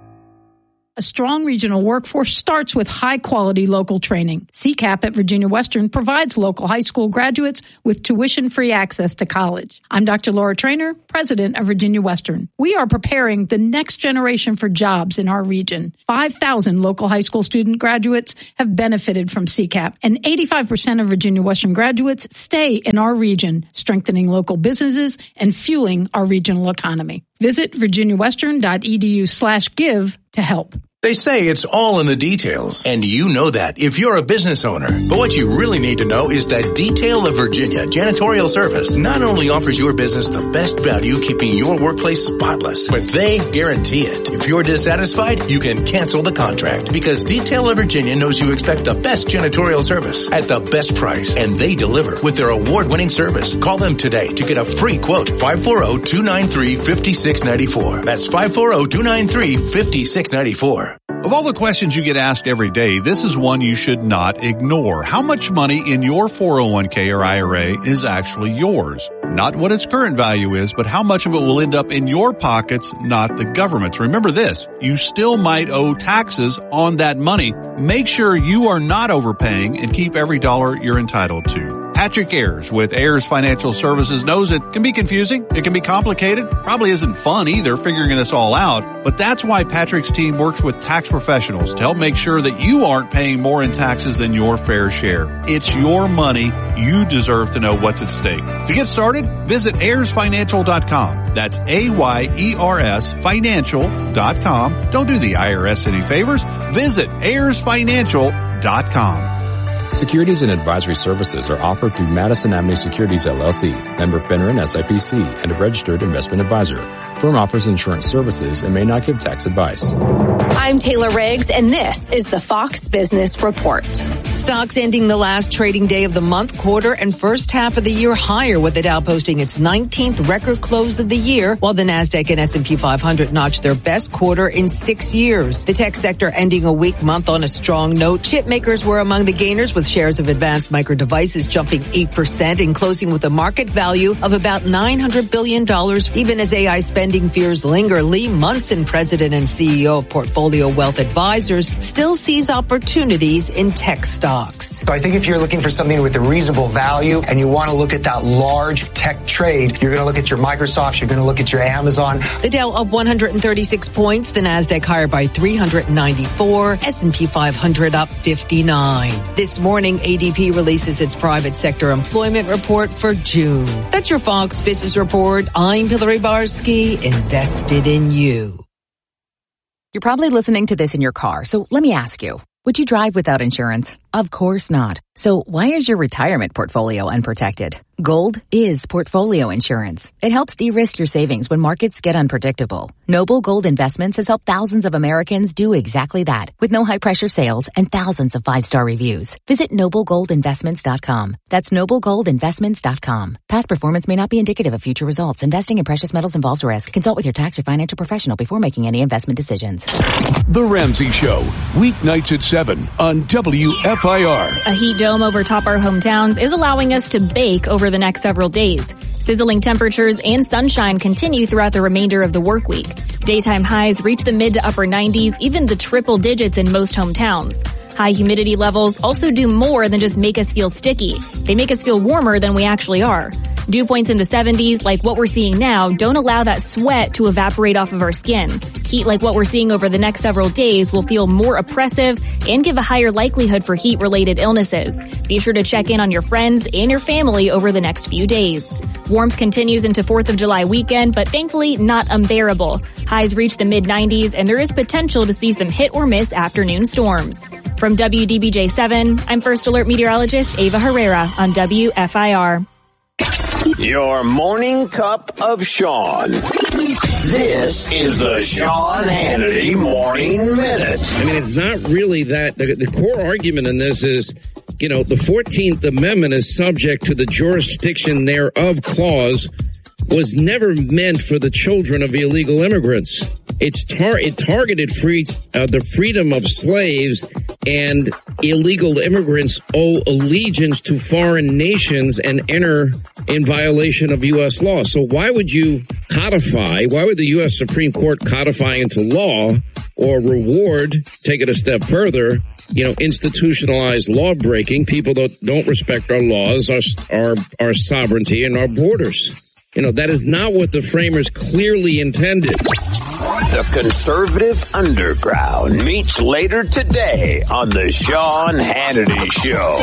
A strong regional workforce starts with high-quality local training. C CAP at Virginia Western provides local high school graduates with tuition-free access to college. I'm Doctor Laura Traynor, president of Virginia Western. We are preparing the next generation for jobs in our region. five thousand local high school student graduates have benefited from C CAP, and eighty-five percent of Virginia Western graduates stay in our region, strengthening local businesses and fueling our regional economy. Visit virginiawestern.edu slash give to help. They say it's all in the details, and you know that if you're a business owner. But what you really need to know is that Detail of Virginia Janitorial Service not only offers your business the best value keeping your workplace spotless, but they guarantee it. If you're dissatisfied, you can cancel the contract because Detail of Virginia knows you expect the best janitorial service at the best price, and they deliver with their award-winning service. Call them today to get a free quote. five four zero, two nine three, five six nine four. That's five four zero, two nine three, five six nine four. Of all the questions you get asked every day, this is one you should not ignore. How much money in your four oh one k or I R A is actually yours? Not what its current value is, but how much of it will end up in your pockets, not the government's. Remember this, you still might owe taxes on that money. Make sure you are not overpaying and keep every dollar you're entitled to. Patrick Ayers with Ayers Financial Services knows it can be confusing, it can be complicated, probably isn't fun either figuring this all out, but that's why Patrick's team works with tax professionals to help make sure that you aren't paying more in taxes than your fair share. It's your money. You deserve to know what's at stake. To get started, visit ayers financial dot com. That's A Y E R S financial dot com. Don't do the I R S any favors. Visit ayers financial dot com. Securities and advisory services are offered through Madison Avenue Securities, L L C, member FINRA and S I P C, and a registered investment advisor. Firm offers insurance services and may not give tax advice. I'm Taylor Riggs, and this is the Fox Business Report. Stocks ending the last trading day of the month, quarter, and first half of the year higher, with the Dow posting its nineteenth record close of the year, while the NASDAQ and S and P five hundred notched their best quarter in six years. The tech sector ending a weak month on a strong note. Chip makers were among the gainers, with shares of Advanced Micro Devices jumping eight percent and closing with a market value of about nine hundred billion dollars. Even as A I spending fears linger, Lee Munson, president and C E O of Portfolio Wealth Advisors, still sees opportunities in tech stocks. So I think if you're looking for something with a reasonable value and you want to look at that large tech trade, you're going to look at your Microsoft, you're going to look at your Amazon. The Dow up one hundred thirty-six points, the NASDAQ higher by three hundred ninety-four, S and P five hundred up fifty-nine. This morning, A D P releases its private sector employment report for June. That's your Fox Business Report. I'm Hillary Barsky, invested in you. You're probably listening to this in your car, so let me ask you, would you drive without insurance? Of course not. So why is your retirement portfolio unprotected? Gold is portfolio insurance. It helps de-risk your savings when markets get unpredictable. Noble Gold Investments has helped thousands of Americans do exactly that, with no high-pressure sales and thousands of five-star reviews. Visit noble gold investments dot com. That's noble gold investments dot com. Past performance may not be indicative of future results. Investing in precious metals involves risk. Consult with your tax or financial professional before making any investment decisions. The Ramsey Show, weeknights at seven on W F I R. A heat dome over top our hometowns is allowing us to bake over the next several days. Sizzling temperatures and sunshine continue throughout the remainder of the work week. Daytime highs reach the mid to upper nineties, even the triple digits in most hometowns. High humidity levels also do more than just make us feel sticky. They make us feel warmer than we actually are. Dew points in the seventies, like what we're seeing now, don't allow that sweat to evaporate off of our skin. Heat like what we're seeing over the next several days will feel more oppressive and give a higher likelihood for heat-related illnesses. Be sure to check in on your friends and your family over the next few days. Warmth continues into fourth of July weekend, but thankfully not unbearable. Highs reach the mid nineties, and there is potential to see some hit or miss afternoon storms. From W D B J seven, I'm First Alert Meteorologist Ava Herrera on W F I R. Your morning cup of Sean. This is the Sean Hannity Morning Minute. I mean, it's not really that. The, the core argument in this is, you know, the fourteenth Amendment is subject to the jurisdiction thereof clause was never meant for the children of illegal immigrants. It's tar- it targeted free, uh, the freedom of slaves, and illegal immigrants owe allegiance to foreign nations and enter in violation of U S law. So why would you codify, why would the U S Supreme Court codify into law or reward, take it a step further, you know, institutionalized law breaking, people that don't respect our laws, our, our, our sovereignty, and our borders? You know, that is not what the framers clearly intended. The conservative underground meets later today on the Sean Hannity Show.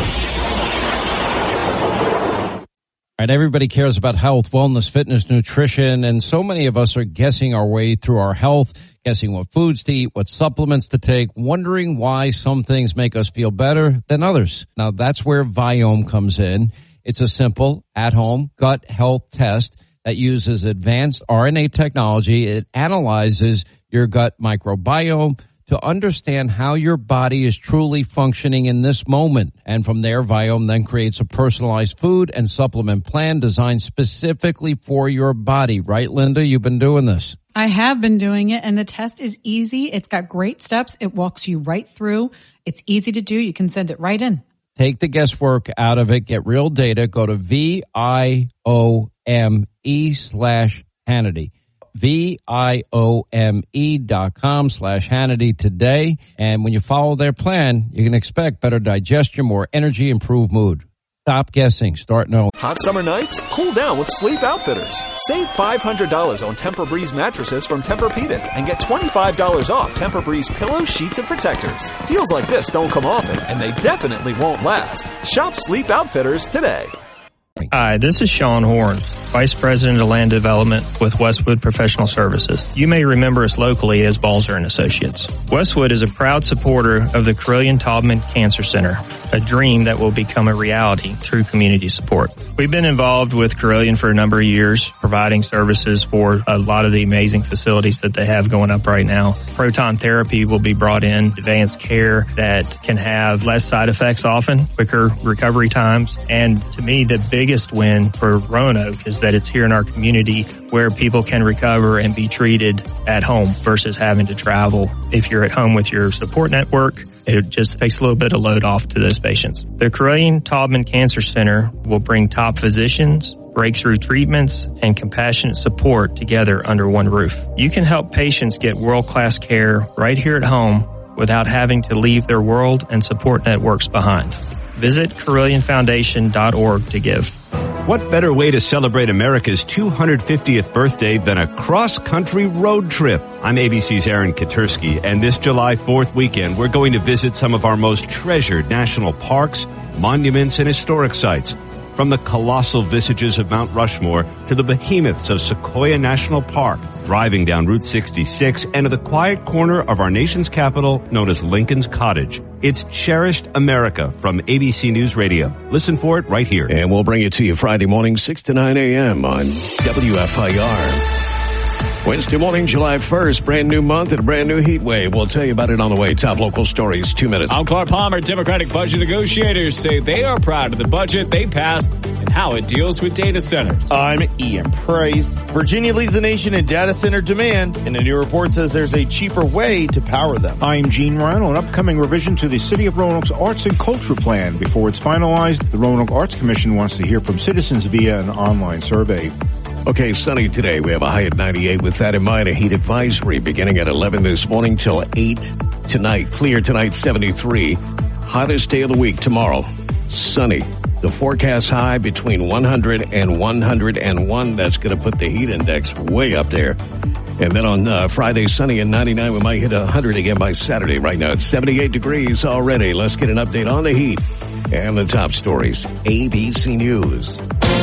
All right, everybody cares about health, wellness, fitness, nutrition, and so many of us are guessing our way through our health, guessing what foods to eat, what supplements to take, wondering why some things make us feel better than others. Now, that's where Viome comes in. It's a simple, at-home gut health test that uses advanced R N A technology. It analyzes your gut microbiome to understand how your body is truly functioning in this moment. And from there, Viome then creates a personalized food and supplement plan designed specifically for your body. Right, Linda? You've been doing this. I have been doing it, and the test is easy. It's got great steps. It walks you right through. It's easy to do. You can send it right in. Take the guesswork out of it. Get real data. Go to V-I-O-M-E slash Hannity. V-I-O-M-E dot com slash Hannity today. And when you follow their plan, you can expect better digestion, more energy, improved mood. Stop guessing. Start knowing. Hot summer nights? Cool down with Sleep Outfitters. Save five hundred dollars on Tempur-Breeze mattresses from Tempur-Pedic and get twenty-five dollars off Tempur-Breeze pillows, sheets, and protectors. Deals like this don't come often, and they definitely won't last. Shop Sleep Outfitters today. Hi, this is Sean Horn, Vice President of Land Development with Westwood Professional Services. You may remember us locally as Balzer and Associates. Westwood is a proud supporter of the Carilion-Taubman Cancer Center, a dream that will become a reality through community support. We've been involved with Carilion for a number of years, providing services for a lot of the amazing facilities that they have going up right now. Proton therapy will be brought in, advanced care that can have less side effects often, quicker recovery times, and to me, the big biggest win for Roanoke is that it's here in our community where people can recover and be treated at home versus having to travel. If you're at home with your support network, it just takes a little bit of load off to those patients. The Carilion-Taubman Cancer Center will bring top physicians, breakthrough treatments, and compassionate support together under one roof. You can help patients get world-class care right here at home without having to leave their world and support networks behind. Visit Carilion Foundation dot org to give. What better way to celebrate America's two hundred fiftieth birthday than a cross-country road trip? I'm A B C's Aaron Katursky, and this July fourth weekend, we're going to visit some of our most treasured national parks, monuments, and historic sites. From the colossal visages of Mount Rushmore to the behemoths of Sequoia National Park, driving down Route sixty-six and to the quiet corner of our nation's capital known as Lincoln's Cottage. It's Cherished America from A B C News Radio. Listen for it right here. And we'll bring it to you Friday morning, six to nine a.m. on W F I R. Wednesday morning, July first, brand new month and a brand new heat wave. We'll tell you about it on the way. Top local stories, two minutes. I'm Clark Palmer. Democratic budget negotiators say they are proud of the budget they passed and how it deals with data centers. I'm Ian Price. Virginia leads the nation in data center demand, and a new report says there's a cheaper way to power them. I'm Gene Ryan. An upcoming revision to the City of Roanoke's Arts and Culture Plan. Before it's finalized, the Roanoke Arts Commission wants to hear from citizens via an online survey. Okay, sunny today. We have a high at ninety-eight. With that in mind, a heat advisory beginning at eleven this morning till eight tonight. Clear tonight, seventy-three. Hottest day of the week tomorrow. Sunny. The forecast high between one hundred and one hundred one. That's going to put the heat index way up there. And then on uh, Friday, sunny and ninety-nine. We might hit one hundred again by Saturday. Right now, it's seventy-eight degrees already. Let's get an update on the heat and the top stories. A B C News.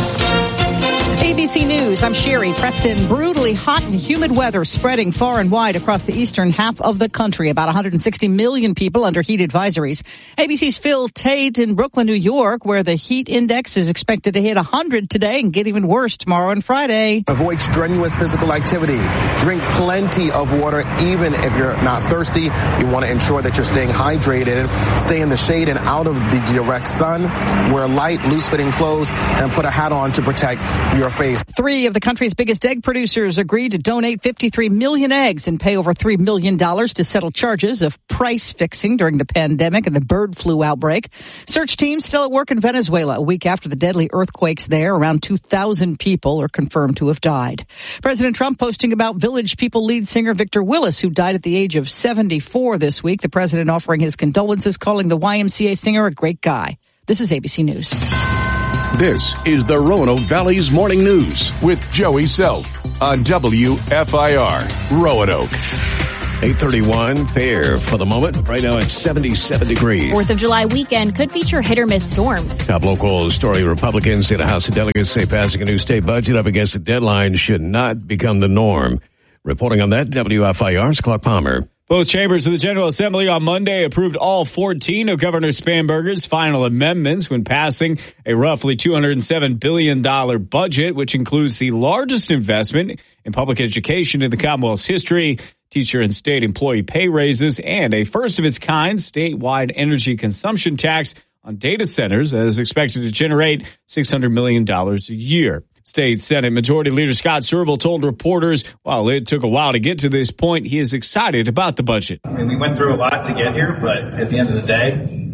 A B C News, I'm Sherry Preston. Brutally hot and humid weather spreading far and wide across the eastern half of the country. About one hundred sixty million people under heat advisories. A B C's Phil Tate in Brooklyn, New York, where the heat index is expected to hit one hundred today and get even worse tomorrow and Friday. Avoid strenuous physical activity. Drink plenty of water, even if you're not thirsty. You want to ensure that you're staying hydrated. Stay in the shade and out of the direct sun. Wear light, loose-fitting clothes and put a hat on to protect your face. Three of the country's biggest egg producers agreed to donate fifty-three million eggs and pay over three million dollars to settle charges of price fixing during the pandemic and the bird flu outbreak. Search teams still at work in Venezuela a week after the deadly earthquakes there. Around two thousand people are confirmed to have died. President Trump posting about Village People lead singer Victor Willis, who died at the age of seventy-four this week. The president offering his condolences, calling the Y M C A singer a great guy. This is A B C News. This is the Roanoke Valley's Morning News with Joey Self on W F I R Roanoke. eight thirty-one there for the moment. Right now it's seventy-seven degrees. fourth of July weekend could feature hit or miss storms. Top local story: Republicans in the House of Delegates say passing a new state budget up against the deadline should not become the norm. Reporting on that, W F I R's Clark Palmer. Both chambers of the General Assembly on Monday approved all fourteen of Governor Spanberger's final amendments when passing a roughly two hundred seven billion dollars budget, which includes the largest investment in public education in the Commonwealth's history, teacher and state employee pay raises, and a first-of-its-kind statewide energy consumption tax on data centers that is expected to generate six hundred million dollars a year. State Senate Majority Leader Scott Serval told reporters while it took a while to get to this point, he is excited about the budget. I mean, we went through a lot to get here, but at the end of the day,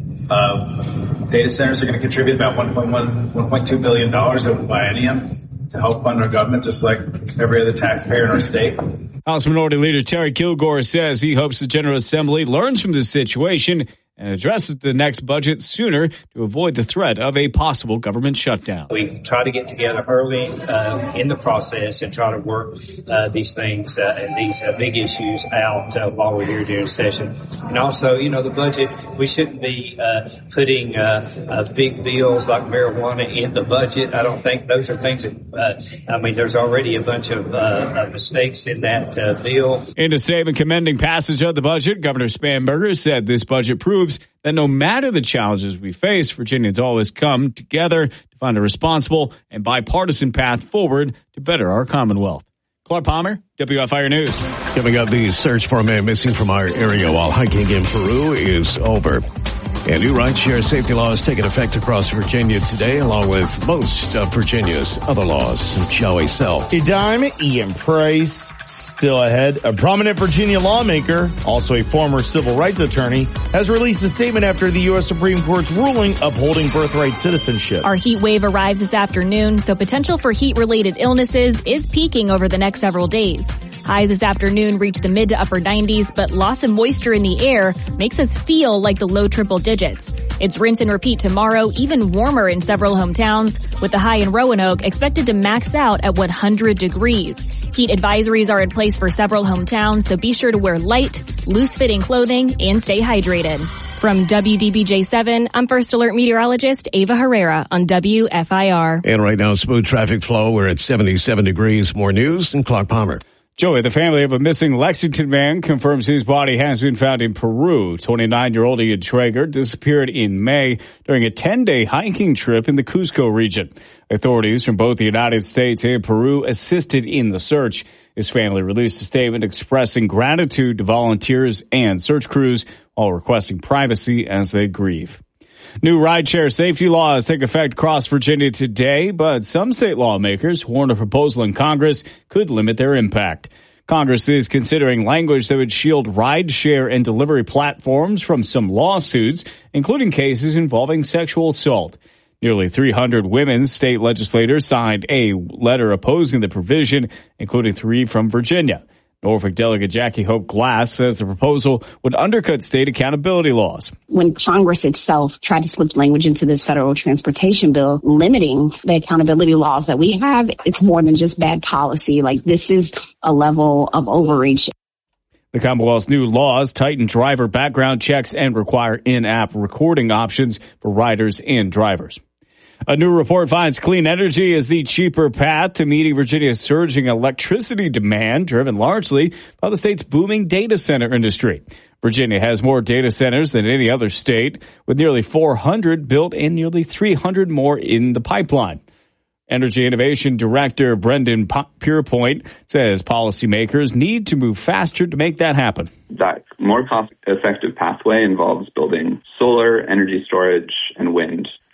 uh, data centers are going to contribute about one point one, one point two billion dollars over the biennium to help fund our government, just like every other taxpayer in our state. House Minority Leader Terry Kilgore says he hopes the General Assembly learns from this situation and addresses the next budget sooner to avoid the threat of a possible government shutdown. We try to get together early uh, in the process and try to work uh, these things uh, and these uh, big issues out uh, while we're here during session. And also, you know, the budget, we shouldn't be uh, putting uh, uh, big bills like marijuana in the budget. I don't think those are things that, uh, I mean, there's already a bunch of uh, mistakes in that uh, bill. In a statement commending passage of the budget, Governor Spanberger said this budget proves that no matter the challenges we face, Virginians always come together to find a responsible and bipartisan path forward to better our Commonwealth. Clark Palmer, W F I R News. Coming up, the search for a man missing from our area while hiking in Peru is over. And new rideshare safety laws taking effect across Virginia today, along with most of Virginia's other laws. Joey Self. A dime, Ian Price, still ahead. A prominent Virginia lawmaker, also a former civil rights attorney, has released a statement after the U S Supreme Court's ruling upholding birthright citizenship. Our heat wave arrives this afternoon, so potential for heat-related illnesses is peaking over the next several days. Highs this afternoon reach the mid to upper nineties, but loss of moisture in the air makes us feel like the low triple digits. It's rinse and repeat tomorrow, even warmer in several hometowns, with the high in Roanoke expected to max out at one hundred degrees. Heat advisories are in place for several hometowns, so be sure to wear light, loose-fitting clothing and stay hydrated. From W D B J seven, I'm First Alert Meteorologist Ava Herrera on W F I R. And right now, smooth traffic flow. We're at seventy-seven degrees. More news and Clark Palmer. Joey, the family of a missing Lexington man confirms his body has been found in Peru. twenty-nine-year-old Ian Traeger disappeared in May during a ten-day hiking trip in the Cusco region. Authorities from both the United States and Peru assisted in the search. His family released a statement expressing gratitude to volunteers and search crews while requesting privacy as they grieve. New rideshare safety laws take effect across Virginia today, but some state lawmakers warn a proposal in Congress could limit their impact. Congress is considering language that would shield rideshare and delivery platforms from some lawsuits, including cases involving sexual assault. Nearly three hundred women's state legislators signed a letter opposing the provision, including three from Virginia. Norfolk Delegate Jackie Hope Glass says the proposal would undercut state accountability laws. When Congress itself tried to slip language into this federal transportation bill, limiting the accountability laws that we have, it's more than just bad policy. Like, this is a level of overreach. The Commonwealth's new laws tighten driver background checks and require in-app recording options for riders and drivers. A new report finds clean energy is the cheaper path to meeting Virginia's surging electricity demand, driven largely by the state's booming data center industry. Virginia has more data centers than any other state, with nearly four hundred built and nearly three hundred more in the pipeline. Energy Innovation Director Brendan Purepoint says policymakers need to move faster to make that happen. That more cost-effective pathway involves building solar, energy storage, and wind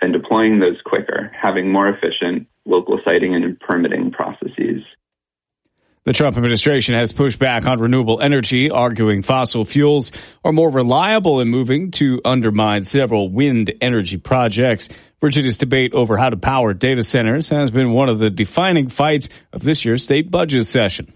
and deploying those quicker, having more efficient local siting and permitting processes. The Trump administration has pushed back on renewable energy, arguing fossil fuels are more reliable in moving to undermine several wind energy projects. Virginia's debate over how to power data centers has been one of the defining fights of this year's state budget session.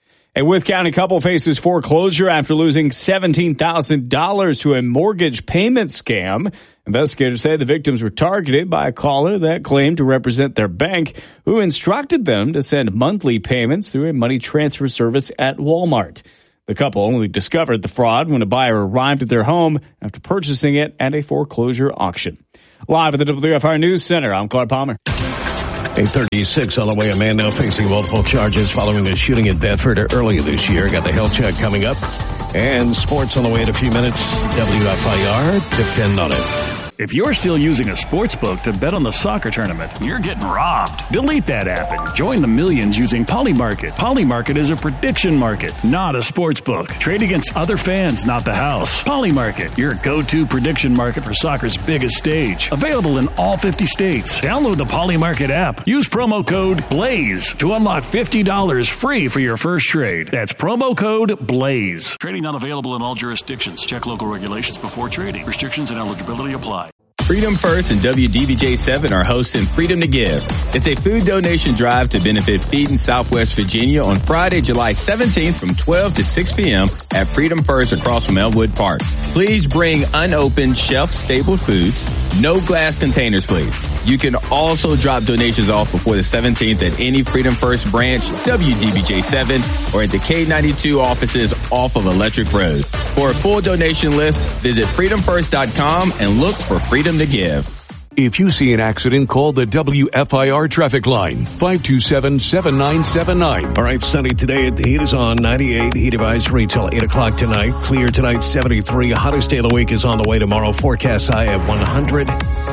A Wythe County couple faces foreclosure after losing seventeen thousand dollars to a mortgage payment scam. Investigators say the victims were targeted by a caller that claimed to represent their bank, who instructed them to send monthly payments through a money transfer service at Walmart. The couple only discovered the fraud when a buyer arrived at their home after purchasing it at a foreclosure auction. Live at the W F R News Center, I'm Clark Palmer. eight thirty-six on the way. A man now facing multiple charges following the shooting in Bedford earlier this year. Got the health check coming up. And sports on the way in a few minutes. W F I R, depend on it. If you're still using a sports book to bet on the soccer tournament, you're getting robbed. Delete that app and join the millions using Polymarket. Polymarket is a prediction market, not a sports book. Trade against other fans, not the house. Polymarket, your go-to prediction market for soccer's biggest stage. Available in all fifty states. Download the Polymarket app. Use promo code BLAZE to unlock fifty dollars free for your first trade. That's promo code BLAZE. Trading not available in all jurisdictions. Check local regulations before trading. Restrictions and eligibility apply. Freedom First and W D B J seven are hosting Freedom to Give. It's a food donation drive to benefit Feeding Southwest Virginia on Friday, July seventeenth from twelve to six p.m. at Freedom First across from Elwood Park. Please bring unopened shelf-stable foods. No glass containers, please. You can also drop donations off before the seventeenth at any Freedom First branch, W D B J seven, or at the K ninety-two offices off of Electric Road. For a full donation list, visit freedom first dot com and look for Freedom to Give. If you see an accident, call the W F I R traffic line, five two seven, seven nine seven nine. All right, sunny today. The heat is on ninety-eight. Heat advisory till eight o'clock tonight. Clear tonight, seventy-three. Hottest day of the week is on the way tomorrow. Forecast high at one hundred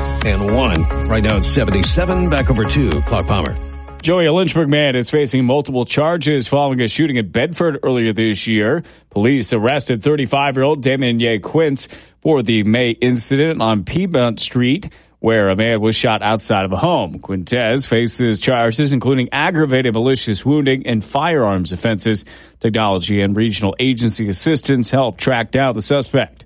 one. Right now it's seventy-seven. Back over to Clark Palmer. Joey, a Lynchburg man is facing multiple charges following a shooting in Bedford earlier this year. Police arrested thirty-five-year-old Damien Ye Quince for the May incident on Piedmont Street, where a man was shot outside of a home. Quintez faces charges including aggravated malicious wounding and firearms offenses. Technology and regional agency assistance helped track down the suspect.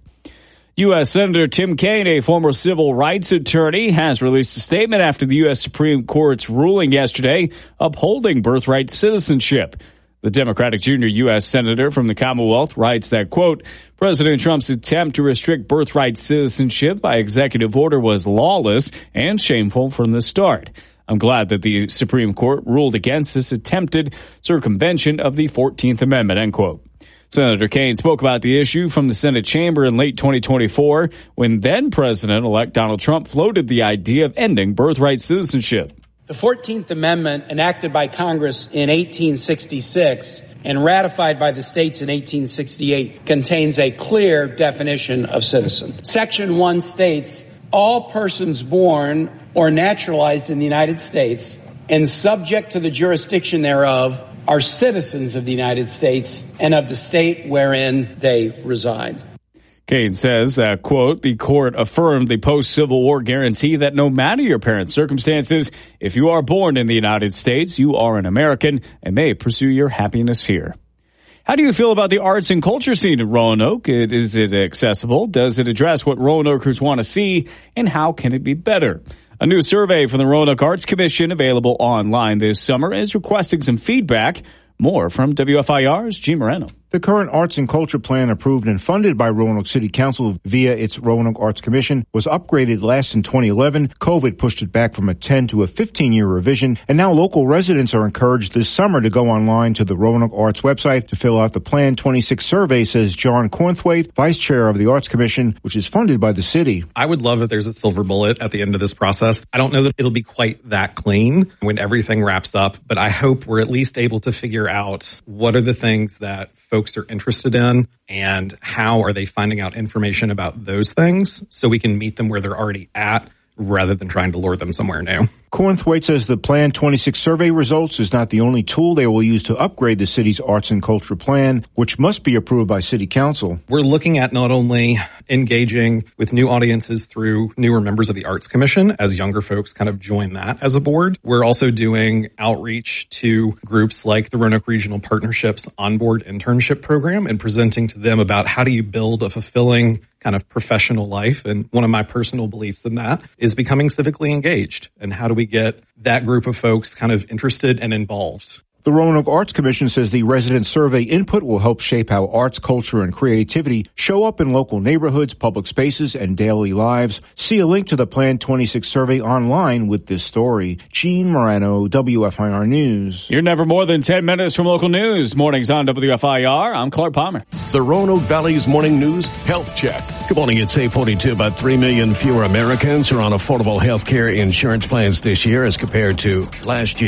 U S. Senator Tim Kaine, a former civil rights attorney, has released a statement after the U S. Supreme Court's ruling yesterday upholding birthright citizenship. The Democratic junior U S. Senator from the Commonwealth writes that, quote, President Trump's attempt to restrict birthright citizenship by executive order was lawless and shameful from the start. I'm glad that the Supreme Court ruled against this attempted circumvention of the fourteenth Amendment, end quote. Senator Kaine spoke about the issue from the Senate chamber in late twenty twenty-four when then-President-elect Donald Trump floated the idea of ending birthright citizenship. The fourteenth Amendment, enacted by Congress in eighteen sixty-six and ratified by the states in eighteen sixty-eight, contains a clear definition of citizen. Section one states, all persons born or naturalized in the United States and subject to the jurisdiction thereof are citizens of the United States and of the state wherein they reside. Kaine says that, quote, the court affirmed the post-Civil War guarantee that no matter your parents' circumstances, if you are born in the United States, you are an American and may pursue your happiness here. How do you feel about the arts and culture scene in Roanoke? Is it accessible? Does it address what Roanokers want to see? And how can it be better? A new survey from the Roanoke Arts Commission available online this summer is requesting some feedback. More from W F I R's Gene Moreno. The current Arts and Culture Plan, approved and funded by Roanoke City Council via its Roanoke Arts Commission, was upgraded last in twenty eleven. COVID pushed it back from a ten to a fifteen-year revision, and now local residents are encouraged this summer to go online to the Roanoke Arts website to fill out the Plan twenty-six survey, says John Cornthwaite, Vice Chair of the Arts Commission, which is funded by the city. I would love if there's a silver bullet at the end of this process. I don't know that it'll be quite that clean when everything wraps up, but I hope we're at least able to figure out what are the things that folks are interested in and how are they finding out information about those things so we can meet them where they're already at rather than trying to lure them somewhere new. Cornthwaite says the Plan twenty-six survey results is not the only tool they will use to upgrade the city's arts and culture plan, which must be approved by City Council. We're looking at not only engaging with new audiences through newer members of the Arts Commission as younger folks kind of join that as a board. We're also doing outreach to groups like the Roanoke Regional Partnerships Onboard Internship Program and presenting to them about how do you build a fulfilling kind of professional life. And one of my personal beliefs in that is becoming civically engaged. And how do we get that group of folks kind of interested and involved? The Roanoke Arts Commission says the resident survey input will help shape how arts, culture, and creativity show up in local neighborhoods, public spaces, and daily lives. See a link to the Plan twenty-six survey online with this story. Gene Morano, W F I R News. You're never more than ten minutes from local news. Mornings on W F I R. I'm Clark Palmer. The Roanoke Valley's Morning News Health Check. Good morning. It's eight forty-two. About three million fewer Americans are on affordable health care insurance plans this year as compared to last year.